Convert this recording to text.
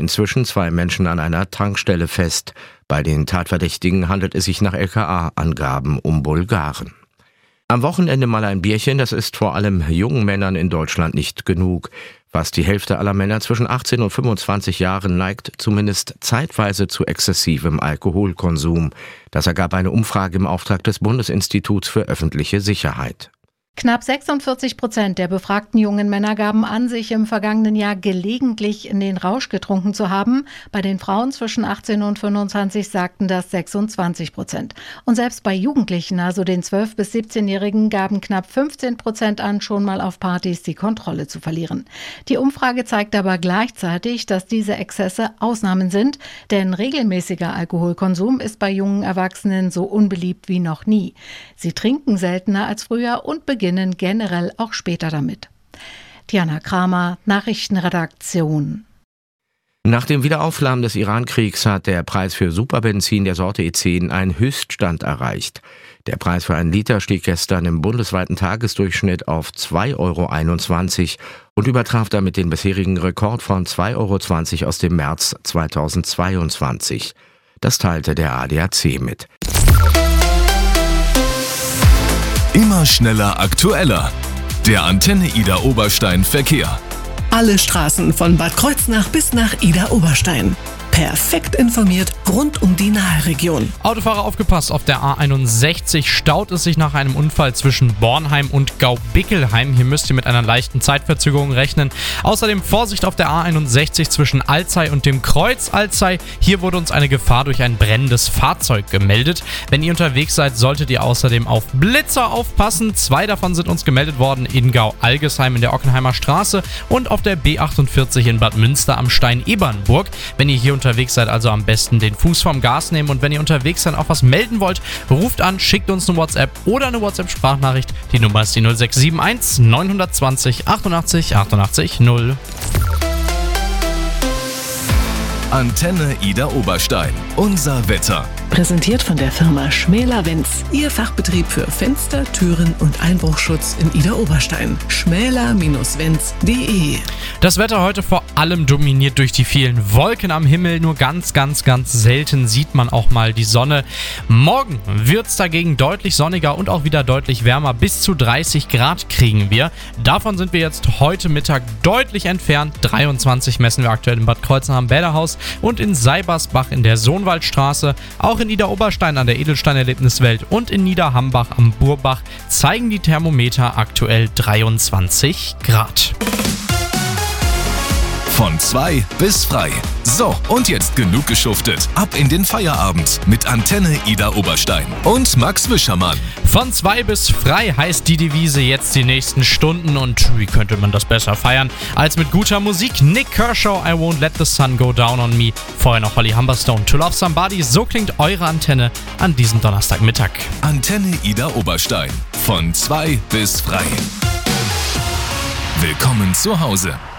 inzwischen 2 Menschen an einer Tankstelle fest. Bei den Tatverdächtigen handelt es sich nach LKA-Angaben um Bulgaren. Am Wochenende mal ein Bierchen, das ist vor allem jungen Männern in Deutschland nicht genug. Fast die Hälfte aller Männer zwischen 18 und 25 Jahren neigt zumindest zeitweise zu exzessivem Alkoholkonsum. Das ergab eine Umfrage im Auftrag des Bundesinstituts für öffentliche Sicherheit. Knapp 46% der befragten jungen Männer gaben an, sich im vergangenen Jahr gelegentlich in den Rausch getrunken zu haben. Bei den Frauen zwischen 18 und 25 sagten das 26%. Und selbst bei Jugendlichen, also den 12- bis 17-Jährigen, gaben knapp 15% an, schon mal auf Partys die Kontrolle zu verlieren. Die Umfrage zeigt aber gleichzeitig, dass diese Exzesse Ausnahmen sind, denn regelmäßiger Alkoholkonsum ist bei jungen Erwachsenen so unbeliebt wie noch nie. Sie trinken seltener als früher und beginnen generell auch später damit. Diana Kramer, Nachrichtenredaktion. Nach dem Wiederauflammen des Iran-Kriegs hat der Preis für Superbenzin der Sorte E10 einen Höchststand erreicht. Der Preis für einen Liter stieg gestern im bundesweiten Tagesdurchschnitt auf 2,21 € und übertraf damit den bisherigen Rekord von 2,20 € aus dem März 2022. Das teilte der ADAC mit. Immer schneller, aktueller. Der Antenne Idar Oberstein Verkehr. Alle Straßen von Bad Kreuznach bis nach Idar Oberstein. Perfekt informiert rund um die Naheregion. Autofahrer aufgepasst, auf der A61 staut es sich nach einem Unfall zwischen Bornheim und Gaubickelheim. Hier müsst ihr mit einer leichten Zeitverzögerung rechnen. Außerdem Vorsicht auf der A61 zwischen Alzey und dem Kreuz Alzey. Hier wurde uns eine Gefahr durch ein brennendes Fahrzeug gemeldet. Wenn ihr unterwegs seid, solltet ihr außerdem auf Blitzer aufpassen. 2 davon sind uns gemeldet worden in Gau-Algesheim in der Ockenheimer Straße und auf der B48 in Bad Münster am Stein-Ebernburg. Wenn ihr hier unterwegs seid, also am besten den Fuß vom Gas nehmen, und wenn ihr unterwegs seid auch was melden wollt, ruft an, schickt uns eine WhatsApp oder eine WhatsApp-Sprachnachricht. Die Nummer ist die 0671 920 88 88 0. Antenne Idar Oberstein. Unser Wetter. Präsentiert von der Firma Schmäler-Wenz. Ihr Fachbetrieb für Fenster, Türen und Einbruchschutz in Idar Oberstein. schmäler-wenz.de. Das Wetter heute vor allem dominiert durch die vielen Wolken am Himmel. Nur ganz selten sieht man auch mal die Sonne. Morgen wird es dagegen deutlich sonniger und auch wieder deutlich wärmer. Bis zu 30 Grad kriegen wir. Davon sind wir jetzt heute Mittag deutlich entfernt. 23 messen wir aktuell in Bad Kreuznach am Bäderhaus und in Seibersbach in der Sohnwaldstraße. Auch in Idar Oberstein an der Edelstein-Erlebniswelt und in Niederhambach am Burbach zeigen die Thermometer aktuell 23 Grad. Von 2 bis frei. So, und jetzt genug geschuftet. Ab in den Feierabend mit Antenne Idar Oberstein und Max Wischermann. Von 2 bis frei heißt die Devise jetzt die nächsten Stunden, und wie könnte man das besser feiern als mit guter Musik? Nick Kershaw, I Won't Let the Sun Go Down on Me. Vorher noch Holly Humberstone, To Love Somebody. So klingt eure Antenne an diesem Donnerstagmittag. Antenne Idar Oberstein. Von 2 bis frei. Willkommen zu Hause.